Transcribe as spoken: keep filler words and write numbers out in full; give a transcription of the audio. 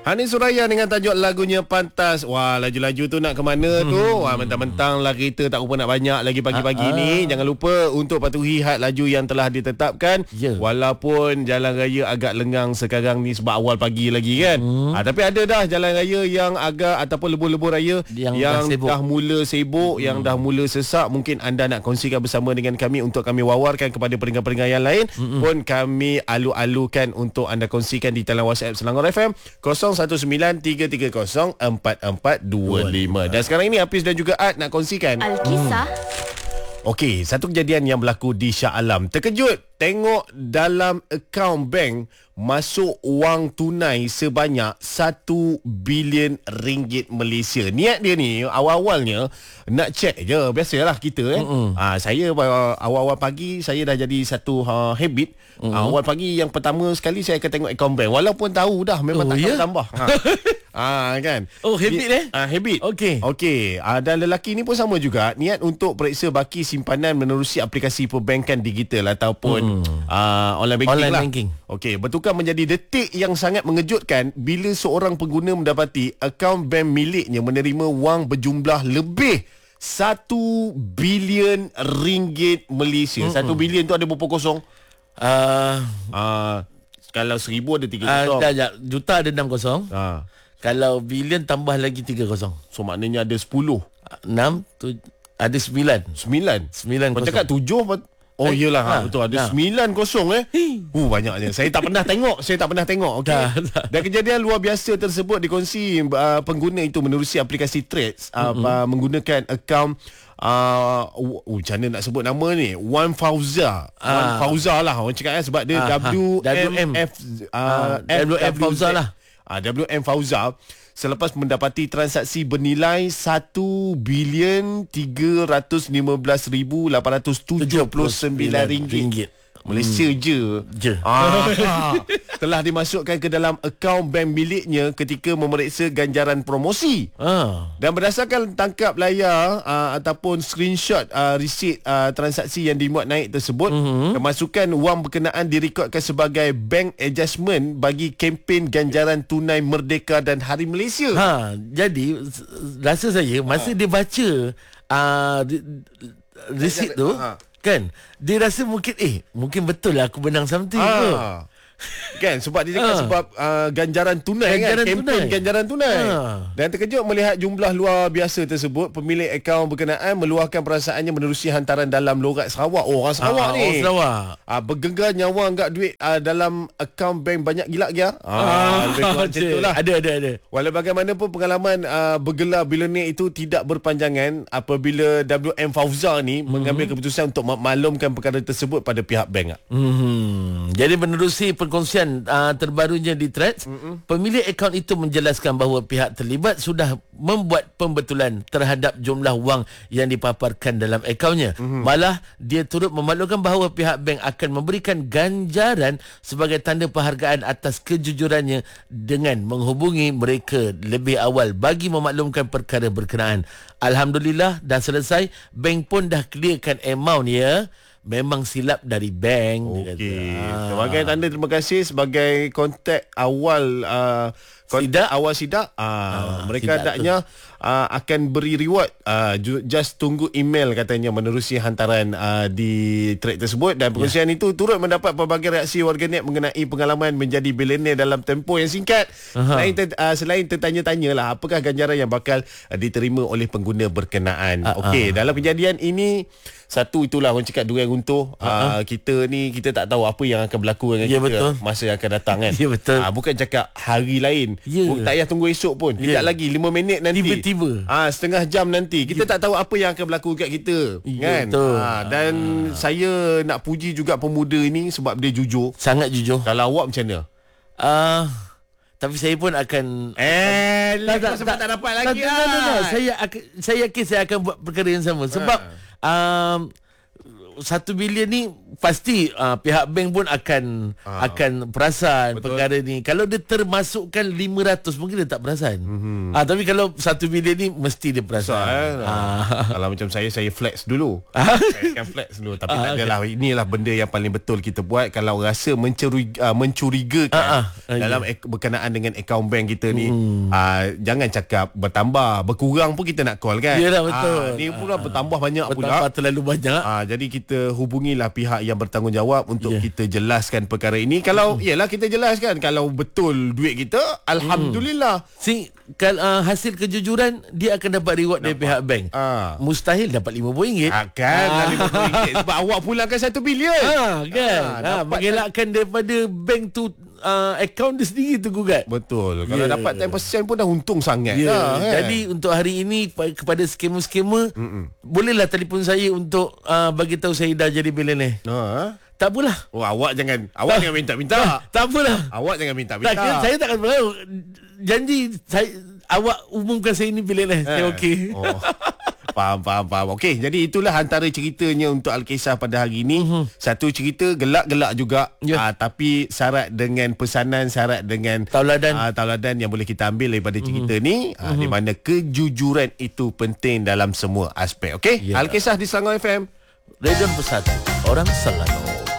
Hani Suraya dengan tajuk lagunya Pantas. Wah, laju-laju tu nak ke mana hmm. tu? Wah, mentang-mentang lah kereta tak rupa nak banyak lagi pagi-pagi ah, ni. Jangan lupa untuk patuhi had laju yang telah ditetapkan. Yeah. Walaupun jalan raya agak lengang sekarang ni sebab awal pagi lagi kan. Hmm. Ah, tapi ada dah jalan raya yang agak ataupun lebur-lebur raya yang, yang dah, dah mula sibuk, hmm. yang dah mula sesak. Mungkin anda nak kongsikan bersama dengan kami untuk kami wawarkan kepada pendengar-pendengar yang lain. Hmm. Pun kami alu-alukan untuk anda kongsikan di talian WhatsApp Selangor F M kosong satu sembilan tiga tiga kosong empat empat dua lima. Dan sekarang ini Hafiz dan juga Ad nak kongsikan Alkisah. hmm. Okey, satu kejadian yang berlaku di Shah Alam. Terkejut tengok dalam akaun bank masuk wang tunai sebanyak satu bilion ringgit Malaysia. Niat dia ni awal-awalnya nak check je. Biasalah kita eh. Ha, saya awal-awal pagi saya dah jadi satu ha, habit. Mm-hmm. Ha, awal pagi yang pertama sekali saya akan tengok akaun bank. Walaupun tahu dah memang oh, tak yeah? tambah. Ha. Ah kan. Oh, habit eh? Ah habit. Okey. Okey. Ah, dan lelaki ni pun sama juga, niat untuk periksa baki simpanan menerusi aplikasi perbankan digital ataupun hmm. ah, online banking online lah. Banking. Okey, bertukar menjadi detik yang sangat mengejutkan bila seorang pengguna mendapati akaun bank miliknya menerima wang berjumlah lebih satu bilion ringgit Malaysia. Hmm. satu bilion tu ada berapa kosong? Ah, uh, uh, kalau seribu ada tiga uh, kosong. Dah, dah, juta ada enam kosong. Ha. Kalau bilion tambah lagi tiga kosong. So maknanya ada sepuluh. enam tu ada sembilan. Sembilan. Sembilan kosong. Kau cakap tujuh. Oh iyalah ha, ha, betul ada sembilan kosong eh. Uh banyaknya. Saya tak pernah tengok, saya tak pernah tengok. Okey. Dan kejadian luar biasa tersebut dikongsi uh, pengguna itu menerusi aplikasi Threads uh, mm-hmm. uh, menggunakan akaun uh, uh, macam mana nak sebut nama ni? Wan Fauza. Ah. Wan Fauza lah orang cakap eh, sebab dia ah, W M F uh, W M Fauza lah. Uh, W M Fauza selepas mendapati transaksi bernilai satu bilion tiga ratus lima belas ribu lapan ratus tujuh puluh sembilan ringgit. Malaysia hmm. je, je. Ah, telah dimasukkan ke dalam akaun bank miliknya ketika memeriksa ganjaran promosi. Ah. Dan berdasarkan tangkap layar uh, ataupun screenshot uh, resit uh, transaksi yang dimuat naik tersebut, uh-huh. kemasukan wang berkenaan direkodkan sebagai bank adjustment bagi kempen ganjaran tunai Merdeka dan Hari Malaysia. Ha, jadi rasa saya masa ha. dia baca uh, resit tu, ha. kan dia rasa mungkin eh mungkin betul lah aku menang something ah. ke kan sebab dia cakap ah. sebab uh, ganjaran tunai ganjaran kan kempen ganjaran tunai ah. Dan terkejut melihat jumlah luar biasa tersebut, pemilik akaun berkenaan meluahkan perasaannya menerusi hantaran dalam logat Sarawak. Oh, orang Sarawak ah, ni orang Sarawak ah, bergegar nyawa angkat duit ah, dalam akaun bank banyak gila dia ah, ah, lah. ada ada ada walau bagaimanapun pengalaman uh, bergelar bilioner itu tidak berpanjangan apabila W M Fauza ni mm-hmm. mengambil keputusan untuk maklumkan perkara tersebut pada pihak bank. Mm-hmm. Jadi menerusi perkongsian uh, terbarunya di Threads, mm-mm. pemilik akaun itu menjelaskan bahawa pihak terlibat sudah membuat pembetulan terhadap jumlah wang yang dipaparkan dalam akaunnya. Mm-hmm. Malah dia turut memaklumkan bahawa pihak bank akan memberikan ganjaran sebagai tanda penghargaan atas kejujurannya dengan menghubungi mereka lebih awal bagi memaklumkan perkara berkenaan. Alhamdulillah dah selesai, bank pun dah clearkan amount ya. Memang silap dari bank. Okey. Ah. Sebagai tanda terima kasih sebagai kontak awal uh, kontak sidak awal sidak. Ah, ah, mereka agaknya uh, akan beri reward. Uh, just tunggu email katanya menerusi hantaran uh, di thread tersebut. Dan perkongsian yeah. itu turut mendapat pelbagai reaksi warganet mengenai pengalaman menjadi bilioner dalam tempoh yang singkat. Selain, ter, uh, selain tertanya-tanya lah apakah ganjaran yang bakal uh, diterima oleh pengguna berkenaan. Uh, Okey, uh. dalam kejadian ini satu itulah orang cakap durian runtuh. Uh-huh. Uh, kita ni kita tak tahu apa yang akan berlaku dengan ya, kita betul. masa yang akan datang kan. Ya betul. Uh, bukan cakap hari lain. Ya. Bukan tak payah tunggu esok pun. Kejap ya. lagi lima minit nanti. Tiba-tiba. Ah uh, setengah jam nanti. Kita ya. tak tahu apa yang akan berlaku kat kita. Ya, kan? Betul. Uh, dan uh. saya nak puji juga pemuda ini sebab dia jujur. Sangat jujur. Kalau awak macam mana? Ah uh, tapi saya pun akan eh tak, tak, sebab tak, tak dapat lagi. Tak, tak, tak, tak. Saya akan saya yakin saya akan buat perkara yang sama sebab uh. um, satu bilion ni pasti uh, pihak bank pun akan uh, akan perasan betul. Perkara ni. Kalau dia termasukkan lima ratus mungkin dia tak perasan. Mm-hmm. Uh, tapi kalau satu bilion ni mesti dia perasan. So, eh, uh. Kalau macam saya saya flex dulu. Saya akan flex dulu tapi uh, tak adalah okay. Inilah benda yang paling betul kita buat kalau rasa mencuri, uh, mencurigakan uh, uh, dalam yeah. ek, berkenaan dengan akaun bank kita ni. Mm. Uh, jangan cakap bertambah, berkurang pun kita nak call kan. Yalah betul. Uh, ni pula uh, bertambah banyak bertambah pula. Bertambah terlalu banyak. Uh, jadi kita hubungilah pihak yang bertanggungjawab untuk yeah. kita jelaskan perkara ini. Kalau mm. yalah kita jelaskan kalau betul duit kita, alhamdulillah. Mm. Si kalau uh, hasil kejujuran dia akan dapat reward dari pihak bank. Uh. Mustahil dapat lima puluh ringgit. Akan uh. lima puluh ringgit sebab awak pulangkan satu bilion. Ha kan. Ha uh, mengelakkan daripada bank tu uh, akaun dia sendiri tu gugat. Betul. Kalau yeah. dapat ten percent pun dah untung sangat yeah. dah. Kan? Jadi untuk hari ini kepada skamer-skamer, bolehlah telefon saya untuk uh, bagi tahu saya dah jadi billionaire. Ha. Tak apalah. Oh, awak jangan awak tak, jangan minta-minta. Tak, tak apalah. Awak jangan minta-minta. Tak, saya takkan tahu. Janji saya awak umumkan saya ni billionaire. Eh. Saya okey. Oh. Faham, faham, faham. Okey, jadi itulah antara ceritanya untuk Alkisah pada hari ini. Uh-huh. Satu cerita gelak-gelak juga. Yeah. Uh, tapi syarat dengan pesanan, syarat dengan tauladan uh, tauladan yang boleh kita ambil daripada cerita uh-huh. ni. Uh, uh-huh. Di mana kejujuran itu penting dalam semua aspek. Okey, yeah. Alkisah di Selangor F M. Radio Persatu, orang Selangor.